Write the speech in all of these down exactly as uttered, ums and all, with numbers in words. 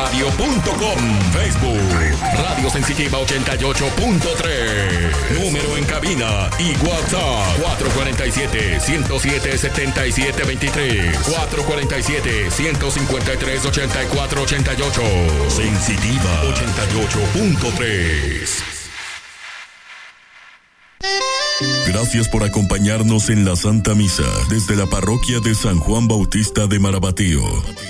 radio punto com. Facebook, Radio Sensitiva ochenta y ocho punto tres. Número en cabina y WhatsApp cuatro cuatro siete, uno cero siete, siete siete dos tres. cuatro cuatro siete, uno cinco tres, ocho cuatro ocho ocho. Sensitiva ochenta y ocho punto tres. Gracias por acompañarnos en la Santa Misa desde la parroquia de San Juan Bautista de Marabatío.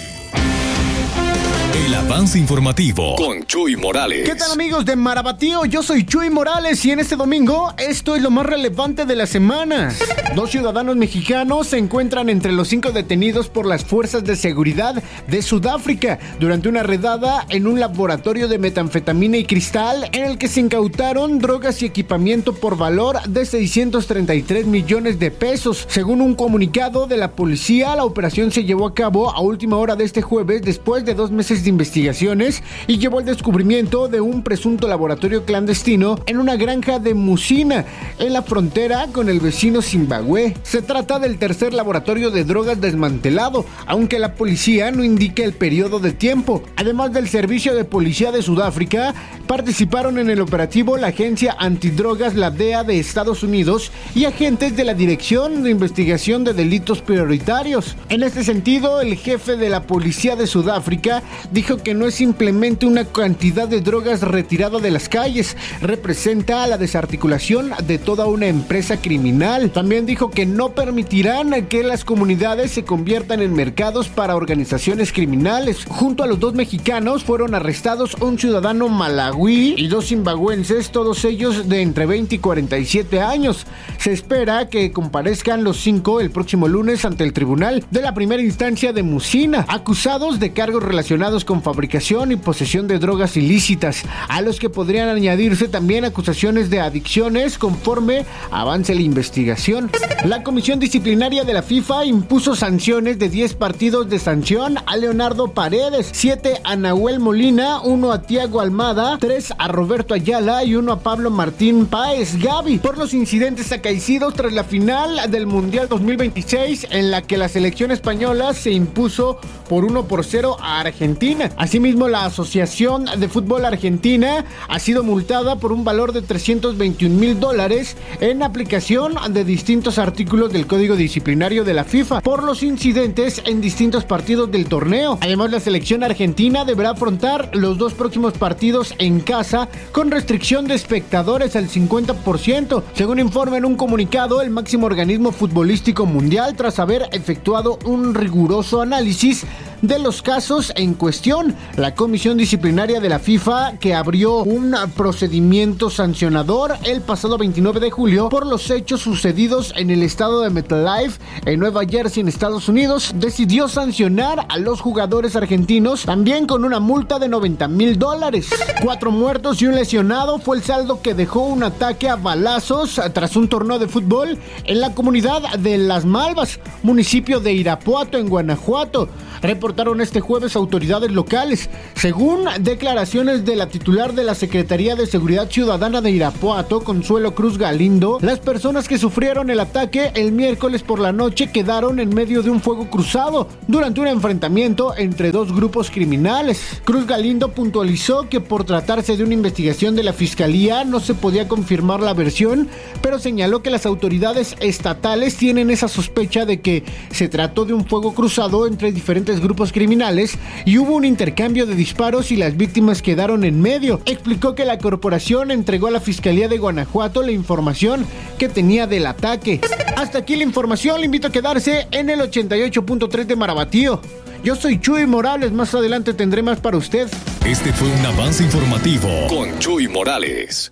El avance informativo con Chuy Morales. ¿Qué tal, amigos de Marabatío? Yo soy Chuy Morales y en este domingo esto es lo más relevante de la semana. Dos ciudadanos mexicanos se encuentran entre los cinco detenidos por las fuerzas de seguridad de Sudáfrica durante una redada en un laboratorio de metanfetamina y cristal en el que se incautaron drogas y equipamiento por valor de seiscientos treinta y tres millones de pesos. Según un comunicado de la policía, la operación se llevó a cabo a última hora de este jueves después de dos meses de investigaciones y llevó al descubrimiento de un presunto laboratorio clandestino en una granja de Musina, en la frontera con el vecino Zimbabue. Se trata del tercer laboratorio de drogas desmantelado, aunque la policía no indica el periodo de tiempo. Además del Servicio de Policía de Sudáfrica, participaron en el operativo la Agencia Antidrogas, la D E A de Estados Unidos, y agentes de la Dirección de Investigación de Delitos Prioritarios. En este sentido, el jefe de la Policía de Sudáfrica dijo que no es simplemente una cantidad de drogas retirada de las calles, representa la desarticulación de toda una empresa criminal. También dijo que no permitirán que las comunidades se conviertan en mercados para organizaciones criminales. Junto a los dos mexicanos fueron arrestados un ciudadano malagüí y dos zimbabuenses, todos ellos de entre veinte y cuarenta y siete años. Se espera que comparezcan los cinco el próximo lunes ante el tribunal de la primera instancia de Musina, acusados de cargos relacionados con fabricación y posesión de drogas ilícitas, a los que podrían añadirse también acusaciones de adicciones conforme avance la investigación. La Comisión Disciplinaria de la FIFA impuso sanciones de diez partidos de sanción a Leonardo Paredes, siete a Nahuel Molina, uno a Thiago Almada, tres a Roberto Ayala y uno a Pablo Martín Páez Gavi por los incidentes acaecidos tras la final del Mundial dos mil veintiséis, en la que la selección española se impuso por uno por cero a Argentina. Asimismo, la Asociación de Fútbol Argentina ha sido multada por un valor de trescientos veintiún mil dólares en aplicación de distintos artículos del Código Disciplinario de la FIFA por los incidentes en distintos partidos del torneo. Además, la selección argentina deberá afrontar los dos próximos partidos en casa con restricción de espectadores al cincuenta por ciento, según informa en un comunicado el máximo organismo futbolístico mundial, tras haber efectuado un riguroso análisis de los casos en cuestión. La Comisión Disciplinaria de la FIFA, que abrió un procedimiento sancionador el pasado veintinueve de julio por los hechos sucedidos en el estado de MetLife en Nueva Jersey, en Estados Unidos, decidió sancionar a los jugadores argentinos también con una multa de noventa mil dólares. Cuatro muertos y un lesionado fue el saldo que dejó un ataque a balazos tras un torneo de fútbol en la comunidad de Las Malvas, municipio de Irapuato, en Guanajuato. Reportaron este jueves autoridades locales. Según declaraciones de la titular de la Secretaría de Seguridad Ciudadana de Irapuato, Consuelo Cruz Galindo, las personas que sufrieron el ataque el miércoles por la noche quedaron en medio de un fuego cruzado durante un enfrentamiento entre dos grupos criminales. Cruz Galindo puntualizó que por tratarse de una investigación de la Fiscalía no se podía confirmar la versión, pero señaló que las autoridades estatales tienen esa sospecha de que se trató de un fuego cruzado entre diferentes grupos criminales y hubo un intercambio de disparos y las víctimas quedaron en medio. Explicó que la corporación entregó a la Fiscalía de Guanajuato la información que tenía del ataque. Hasta aquí la información, le invito a quedarse en el ochenta y ocho punto tres de Marabatío. Yo soy Chuy Morales, más adelante tendré más para usted. Este fue un avance informativo con Chuy Morales.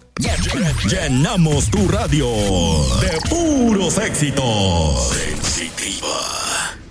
Llenamos tu radio de puros éxitos. Sensitiva.